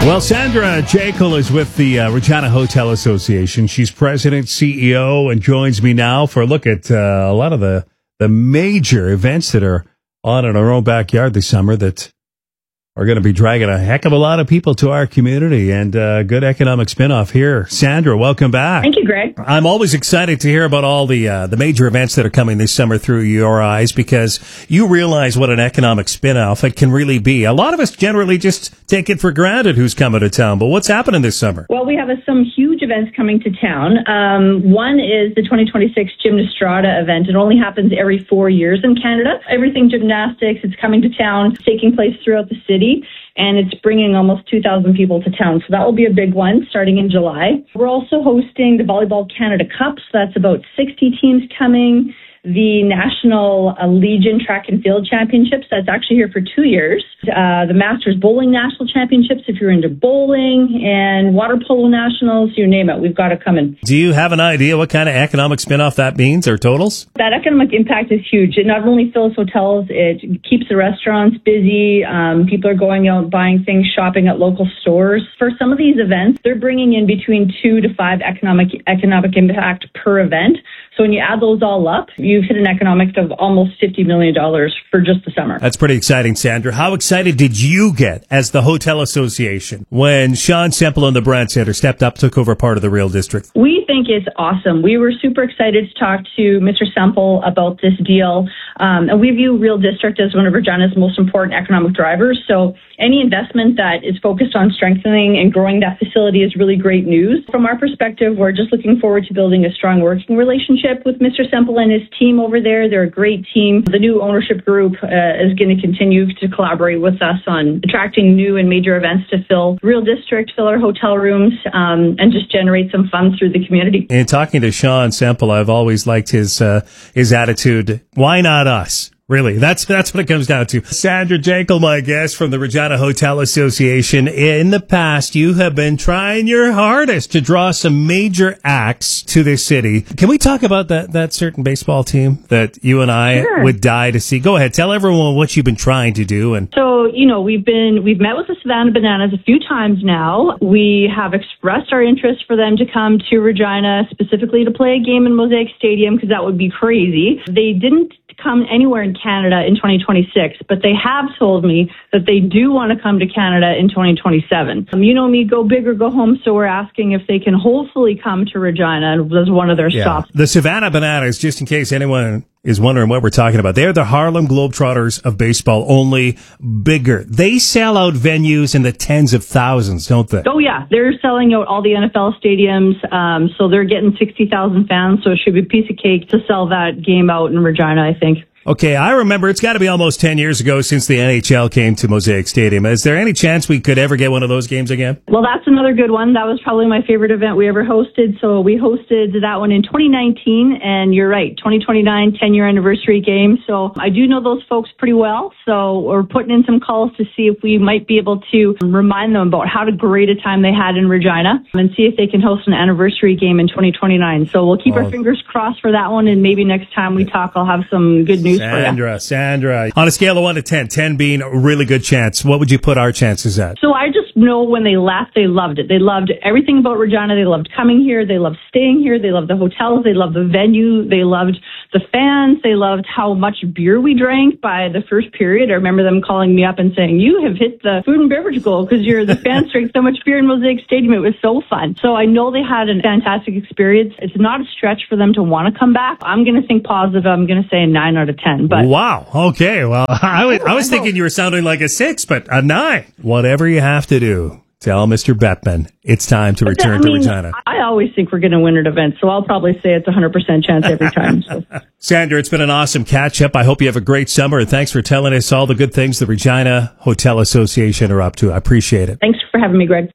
Well, Sandra Jekyll is with the Regina Hotel Association. She's president, CEO, and joins me now for a look at a lot of the major events that are on in our own backyard this summer that are going to be dragging a heck of a lot of people to our community and good economic spinoff here. Sandra, welcome back. Thank you, Greg. I'm always excited to hear about all the major events that are coming this summer through your eyes because you realize what an economic spinoff it can really be. A lot of us generally just take it for granted who's coming to town, but what's happening this summer? Well, we have some huge events coming to town. One is the 2026 Gymnastrada event. It only happens every 4 years in Canada. Everything gymnastics, it's coming to town, it's taking place throughout the city. And it's bringing almost 2,000 people to town. So that will be a big one starting in July. We're also hosting the Volleyball Canada Cup. So that's about 60 teams coming. The National Legion Track and Field Championships. That's actually here for 2 years. The Masters Bowling National Championships, if you're into bowling, and Water Polo Nationals, you name it. We've got it coming. Do you have an idea what kind of economic spinoff that means or totals? That economic impact is huge. It not only fills hotels, it keeps the restaurants busy. People are going out buying things, shopping at local stores. For some of these events, they're bringing in between 2 to 5 economic impact per event. So when you add those all up, you've hit an economic of almost $50 million for just the summer. That's pretty exciting, Sandra. How excited did you get as the Hotel Association when Sean Semple and the Brand Center stepped up, took over part of the Real District? We think it's awesome. We were super excited to talk to Mr. Semple about this deal. And we view Real District as one of Regina's most important economic drivers. So any investment that is focused on strengthening and growing that facility is really great news. From our perspective, we're just looking forward to building a strong working relationship with Mr. Semple and his team over there. They're a great team. The new ownership group is going to continue to collaborate with us on attracting new and major events to fill Real District, fill our hotel rooms, and just generate some funds through the community. In talking to Sean Semple, I've always liked his attitude. Why not us? Really, that's what it comes down to. Sandra Jekyll, my guest from the Regina Hotel Association. In the past, you have been trying your hardest to draw some major acts to this city. Can we talk about that certain baseball team that you and I would die to see? Go ahead, tell everyone what you've been trying to do. And so, we've met with the Savannah Bananas a few times now. We have expressed our interest for them to come to Regina, specifically to play a game in Mosaic Stadium, because that would be crazy. They didn't come anywhere in Canada in 2026, but they have told me that they do want to come to Canada in 2027. You know me, go big or go home, so we're asking if they can hopefully come to Regina as one of their stops. The Savannah Bananas, just in case anyone is wondering what we're talking about, they're the Harlem Globetrotters of baseball, only bigger. They sell out venues in the tens of thousands, don't they? Oh, yeah. They're selling out all the NFL stadiums, so they're getting 60,000 fans, so it should be a piece of cake to sell that game out in Regina, I think. Okay, I remember it's got to be almost 10 years ago since the NHL came to Mosaic Stadium. Is there any chance we could ever get one of those games again? Well, that's another good one. That was probably my favorite event we ever hosted. So we hosted that one in 2019, and you're right, 2029, 10-year anniversary game. So I do know those folks pretty well. So we're putting in some calls to see if we might be able to remind them about how great a time they had in Regina and see if they can host an anniversary game in 2029. So we'll keep our fingers crossed for that one, and maybe next time we talk, I'll have some good news. Sandra, on a scale of 1 to 10, 10 being a really good chance, what would you put our chances at? So I just know when they left, they loved it. They loved everything about Regina. They loved coming here. They loved staying here. They loved the hotels. They loved the venue. They loved the fans. They loved how much beer we drank by the first period. I remember them calling me up and saying, you have hit the food and beverage goal because the fans drank so much beer in Mosaic Stadium. It was so fun. So I know they had a fantastic experience. It's not a stretch for them to want to come back. I'm going to think positive. I'm going to say a 9 out of 10. But wow. Okay. Well, I was thinking you were sounding like a 6, but a 9. Whatever you have to do, tell Mr. Bettman it's time to return to Regina. I always think we're going to win an event, so I'll probably say it's 100% chance every time. So. Sandra, it's been an awesome catch-up. I hope you have a great summer, and thanks for telling us all the good things the Regina Hotel Association are up to. I appreciate it. Thanks for having me, Greg.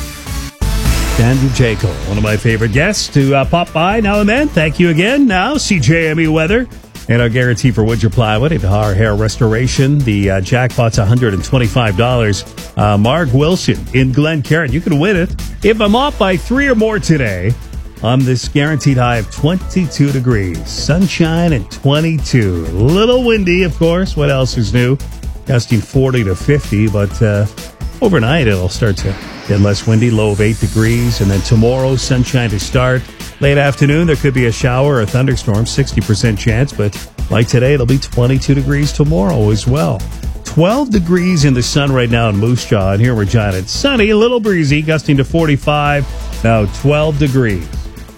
Sandra Jekyll, one of my favorite guests to pop by now and then. Thank you again. Now, CJME weather. And our guarantee for wood your plywood and our hair restoration. The jackpot's $125. Mark Wilson in Glencairn. You can win it if I'm off by 3 or more today on this guaranteed high of 22 degrees. Sunshine and 22. A little windy, of course. What else is new? Gusting 40 to 50, but overnight it'll start to Get less windy, low of 8 degrees. And then tomorrow, sunshine to start. Late afternoon, there could be a shower or a thunderstorm, 60% chance. But like today, it'll be 22 degrees tomorrow as well. 12 degrees in the sun right now in Moose Jaw. And here in Regina, it's sunny, a little breezy, gusting to 45. Now 12 degrees.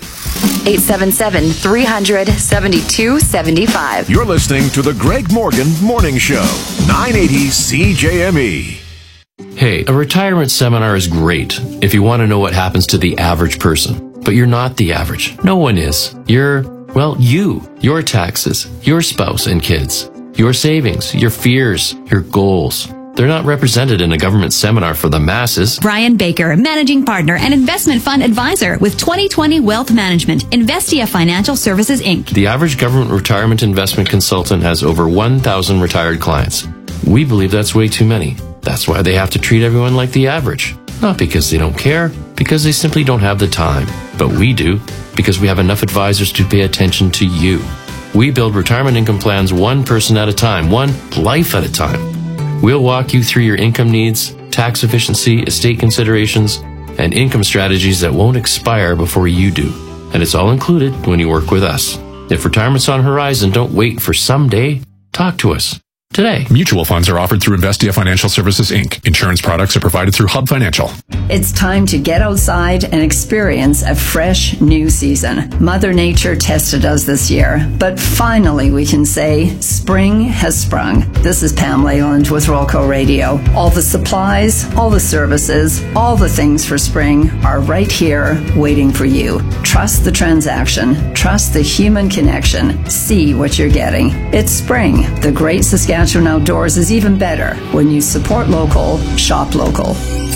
877-300-7275. You're listening to the Greg Morgan Morning Show, 980 CJME. Hey, a retirement seminar is great if you want to know what happens to the average person. But you're not the average. No one is. You're, you, your taxes, your spouse and kids, your savings, your fears, your goals. They're not represented in a government seminar for the masses. Brian Baker, managing partner and investment fund advisor with 2020 Wealth Management, Investia Financial Services, Inc. The average government retirement investment consultant has over 1,000 retired clients. We believe that's way too many. That's why they have to treat everyone like the average. Not because they don't care, because they simply don't have the time. But we do, because we have enough advisors to pay attention to you. We build retirement income plans one person at a time, one life at a time. We'll walk you through your income needs, tax efficiency, estate considerations, and income strategies that won't expire before you do. And it's all included when you work with us. If retirement's on the horizon, don't wait for someday. Talk to us today. Mutual funds are offered through Investia Financial Services, Inc. Insurance products are provided through Hub Financial. It's time to get outside and experience a fresh new season. Mother Nature tested us this year, but finally we can say spring has sprung. This is Pam Leyland with Rolco Radio. All the supplies, all the services, all the things for spring are right here waiting for you. Trust the transaction. Trust the human connection. See what you're getting. It's spring. The Great Saskatchewan Outdoors is even better when you support local, shop local.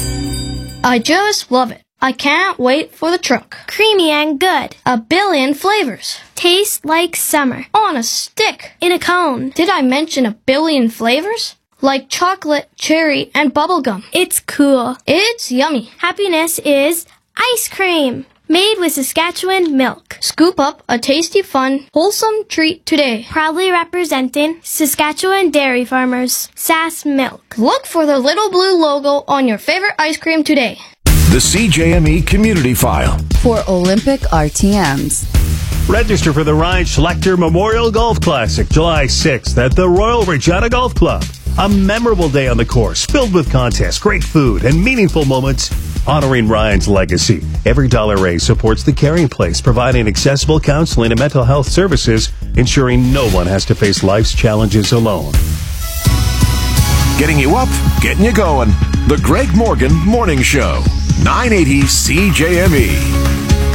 I just love it. I can't wait for the truck. Creamy and good. A billion flavors. Tastes like summer. On a stick. In a cone. Did I mention a billion flavors? Like chocolate, cherry, and bubblegum. It's cool. It's yummy. Happiness is ice cream. Made with Saskatchewan milk. Scoop up a tasty, fun, wholesome treat today. Proudly representing Saskatchewan dairy farmers. Sass Milk. Look for the little blue logo on your favorite ice cream today. The CJME Community File. For Olympic RTMs. Register for the Ryan Schlechter Memorial Golf Classic, July 6th at the Royal Regina Golf Club. A memorable day on the course, filled with contests, great food, and meaningful moments honoring Ryan's legacy. Every dollar raised supports the Caring Place, providing accessible counseling and mental health services, ensuring no one has to face life's challenges alone. Getting you up, getting you going. The Greg Morgan Morning Show, 980 CJME.